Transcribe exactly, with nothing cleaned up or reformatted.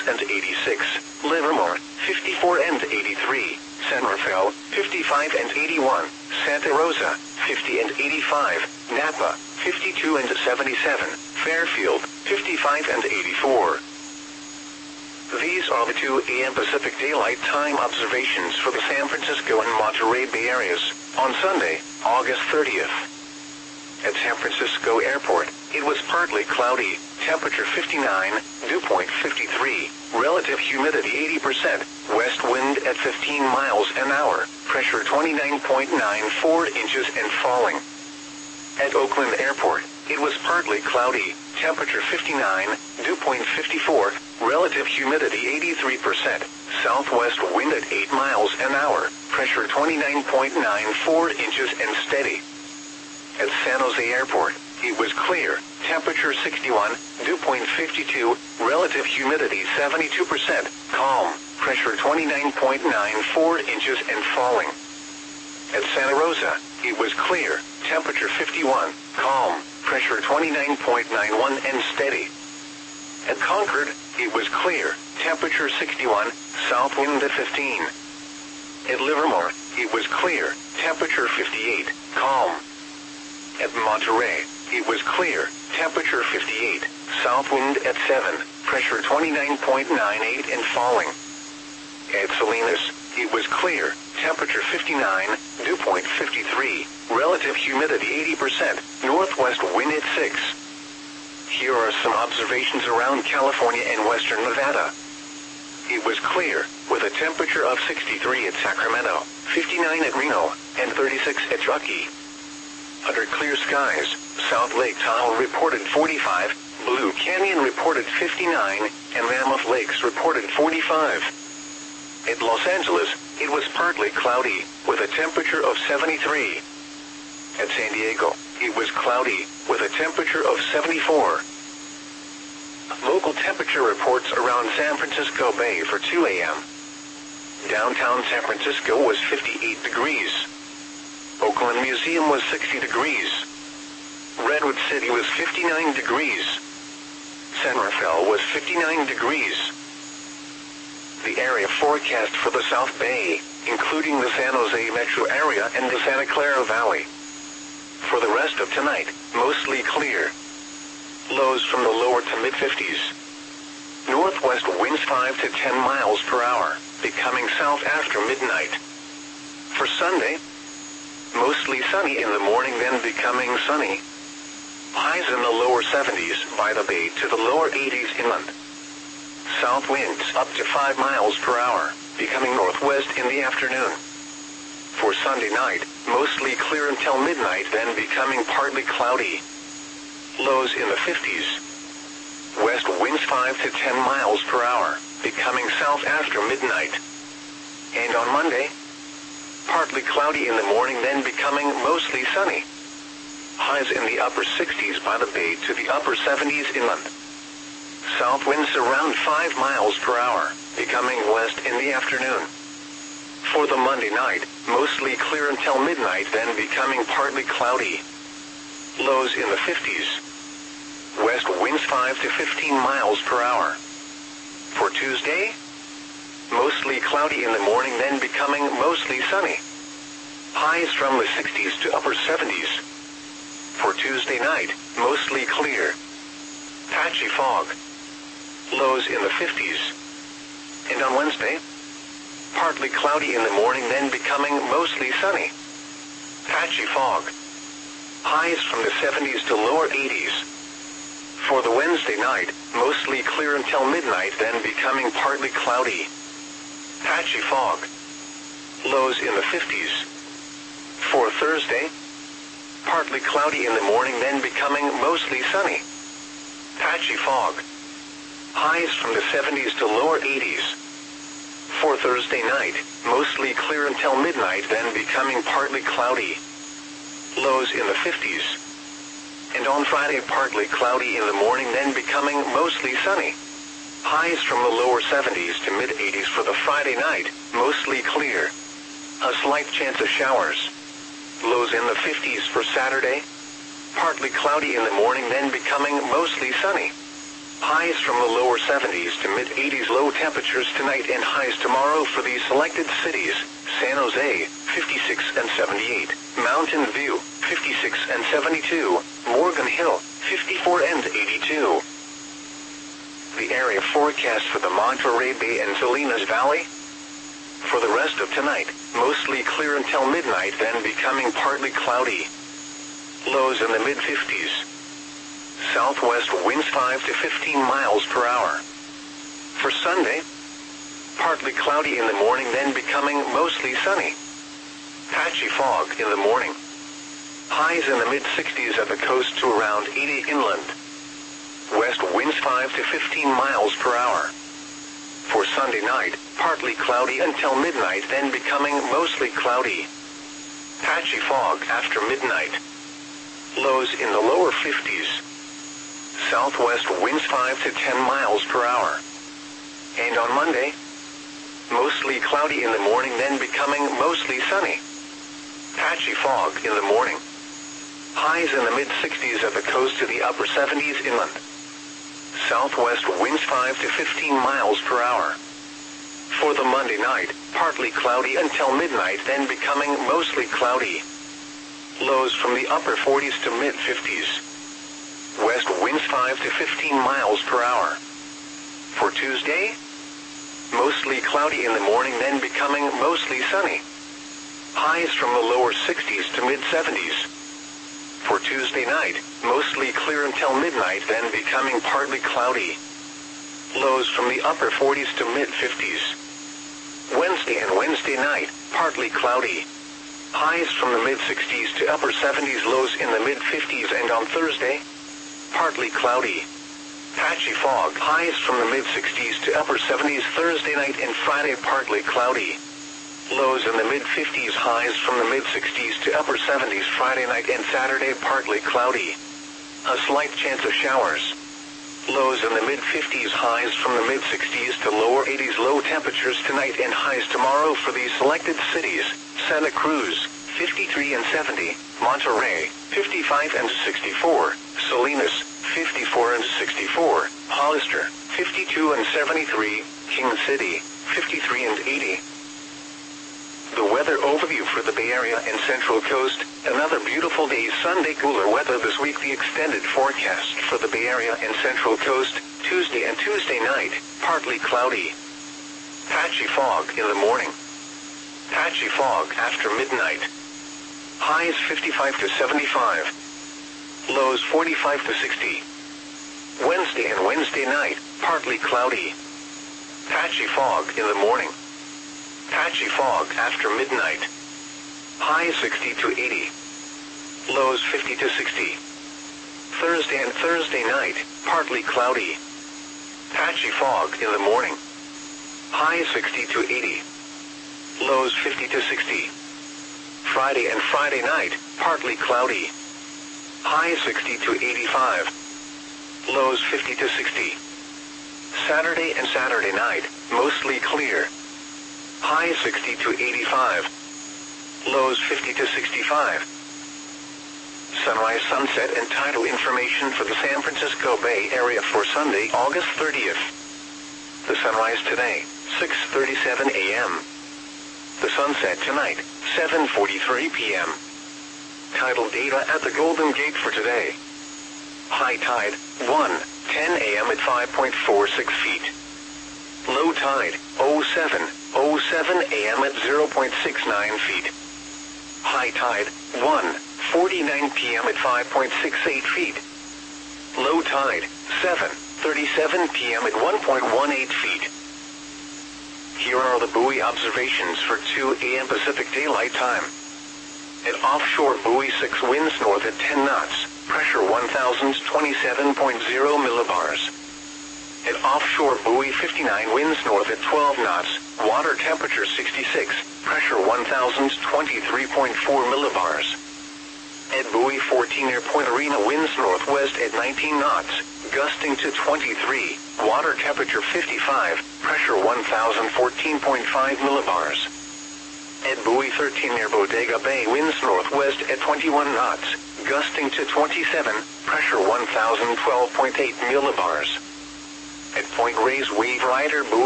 and eighty-six, Livermore, fifty-four and eighty-three, San Rafael, fifty-five and eighty-one, Santa Rosa, fifty and eighty-five, Napa, fifty-two and seventy-seven, Fairfield, fifty-five and eighty-four. These are the two A M Pacific Daylight Time observations for the San Francisco and Monterey Bay areas on Sunday, August thirtieth. At San Francisco Airport, it was partly cloudy, temperature fifty-nine, dew point fifty-three, relative humidity eighty percent, west wind at fifteen miles an hour, pressure twenty-nine point nine four inches and falling. At Oakland Airport, it was partly cloudy, temperature fifty-nine, dew point fifty-four, relative humidity eighty-three percent, southwest wind at eight miles an hour, pressure twenty-nine point nine four inches and steady. At San Jose Airport, it was clear, temperature sixty-one, dew point fifty-two, relative humidity seventy-two percent, calm, pressure twenty-nine point nine four inches and falling. At Santa Rosa, it was clear, temperature fifty-one, calm, pressure twenty-nine point nine one and steady. At Concord, it was clear, temperature sixty-one, south wind at fifteen. At Livermore, it was clear, temperature fifty-eight, calm. At Monterey, it was clear, temperature fifty-eight, south wind at seven, pressure twenty-nine point nine eight and falling. At Salinas, it was clear, temperature fifty-nine, dew point fifty-three, relative humidity eighty percent, northwest wind at six. Here are some observations around California and western Nevada. It was clear, with a temperature of sixty-three at Sacramento, fifty-nine at Reno, and thirty-six at Truckee. Under clear skies, South Lake Tahoe reported forty-five, Blue Canyon reported fifty-nine, and Mammoth Lakes reported forty-five. At Los Angeles, it was partly cloudy, with a temperature of seventy-three. At San Diego, it was cloudy, with a temperature of seventy-four. Local temperature reports around San Francisco Bay for two A M Downtown San Francisco was fifty-eight degrees. Oakland Museum was sixty degrees. Redwood City was fifty-nine degrees. San Rafael was fifty-nine degrees. The area forecast for the South Bay, including the San Jose metro area and the Santa Clara Valley. For the rest of tonight, mostly clear. Lows from the lower to mid-fifties. Northwest winds five to ten miles per hour, becoming south after midnight. For Sunday, mostly sunny in the morning, then becoming sunny. Highs in the lower seventies by the bay to the lower eighties inland. South winds up to five miles per hour, becoming northwest in the afternoon. For Sunday night, mostly clear until midnight, then becoming partly cloudy. Lows in the fifties. West winds five to ten miles per hour, becoming south after midnight. And on Monday, partly cloudy in the morning, then becoming mostly sunny. Highs in the upper sixties by the bay to the upper seventies inland. South winds around five miles per hour, becoming west in the afternoon. For the Monday night, mostly clear until midnight, then becoming partly cloudy. Lows in the fifties. West winds five to fifteen miles per hour. For Tuesday, mostly cloudy in the morning, then becoming mostly sunny. Highs from the sixties to upper seventies. For Tuesday night, mostly clear. Patchy fog. Lows in the fifties. And on Wednesday, partly cloudy in the morning, then becoming mostly sunny. Patchy fog. Highs from the seventies to lower eighties. For the Wednesday night, mostly clear until midnight, then becoming partly cloudy. Patchy fog. Lows in the fifties. For Thursday, partly cloudy in the morning, then becoming mostly sunny. Patchy fog. Highs from the seventies to lower eighties. For Thursday night, mostly clear until midnight, then becoming partly cloudy. Lows in the fifties. And on Friday, partly cloudy in the morning, then becoming mostly sunny. Highs from the lower seventies to mid-eighties for the Friday night, mostly clear. A slight chance of showers. Lows in the fifties for Saturday. Partly cloudy in the morning, then becoming mostly sunny. Highs from the lower seventies to mid eighties. Low temperatures tonight and highs tomorrow for these selected cities: San Jose, fifty-six and seventy-eight, Mountain View, fifty-six and seventy-two, Morgan Hill, fifty-four and eighty-two. The area forecast for the Monterey Bay and Salinas Valley. For the rest of tonight, mostly clear until midnight, then becoming partly cloudy. Lows in the mid fifties. Southwest winds five to fifteen miles per hour. For Sunday, partly cloudy in the morning, then becoming mostly sunny. Patchy fog in the morning. Highs in the mid sixties at the coast to around eighty inland. West winds five to fifteen miles per hour. For Sunday night, partly cloudy until midnight, then becoming mostly cloudy. Patchy fog after midnight. Lows in the lower fifties. Southwest winds five to ten miles per hour. And on Monday, mostly cloudy in the morning, then becoming mostly sunny. Patchy fog in the morning. Highs in the mid sixties at the coast to the upper seventies inland. Southwest winds five to fifteen miles per hour. For the Monday night, partly cloudy until midnight, then becoming mostly cloudy. Lows from the upper forties to mid fifties. West winds five to fifteen miles per hour. For Tuesday, mostly cloudy in the morning, then becoming mostly sunny. Highs from the lower sixties to mid seventies. For Tuesday night, mostly clear until midnight, then becoming partly cloudy. Lows from the upper forties to mid fifties. Wednesday and Wednesday night, partly cloudy. Highs from the mid sixties to upper seventies, lows in the mid fifties, and on Thursday, partly cloudy. Patchy fog, highs from the mid sixties to upper seventies Thursday night, and Friday partly cloudy. Lows in the mid fifties, highs from the mid sixties to upper seventies Friday night, and Saturday partly cloudy. A slight chance of showers. Lows in the mid fifties, highs from the mid sixties to lower eighties. Low temperatures tonight and highs tomorrow for these selected cities: Santa Cruz, fifty-three and seventy, Monterey, fifty-five and sixty-four, Salinas, fifty-four and sixty-four, Hollister, fifty-two and seventy-three, King City, fifty-three and eighty. The weather overview for the Bay Area and Central Coast. Another beautiful day Sunday. Cooler weather this week. The extended forecast for the Bay Area and Central Coast. Tuesday and Tuesday night, partly cloudy. Patchy fog in the morning. Patchy fog after midnight. Highs fifty-five to seventy-five. Lows forty-five to sixty. Wednesday and Wednesday night, partly cloudy. Patchy fog in the morning. Patchy fog after midnight. Highs sixty to eighty. Lows fifty to sixty. Thursday and Thursday night, partly cloudy. Patchy fog in the morning. Highs sixty to eighty. Lows fifty to sixty. Friday and Friday night, partly cloudy. Highs sixty to eighty-five. Lows fifty to sixty. Saturday and Saturday night, mostly clear. Highs sixty to eighty-five. Lows fifty to sixty-five. Sunrise, sunset, and tidal information for the San Francisco Bay Area for Sunday, August thirtieth. The sunrise today, six thirty-seven a m The sunset tonight, seven forty-three p m Tidal data at the Golden Gate for today. High tide, one ten a m at five point four six feet. Low tide, oh seven oh seven a m at zero point six nine feet. High tide, one forty-nine p m at five point six eight feet. Low tide, seven thirty-seven p m at one point one eight feet. Here are the buoy observations for two a m Pacific Daylight Time. At offshore buoy six, winds north at ten knots, pressure one thousand twenty-seven point zero millibars. At offshore buoy fifty-nine, winds north at twelve knots, water temperature sixty-six, pressure one thousand twenty-three point four millibars. At buoy fourteen, near Point Arena, winds northwest at nineteen knots, gusting to twenty-three, water temperature fifty-five, pressure one thousand fourteen point five millibars. At buoy thirteen, near Bodega Bay, winds northwest at twenty-one knots, gusting to twenty-seven, pressure one thousand twelve point eight millibars. At Point Reyes Wave Rider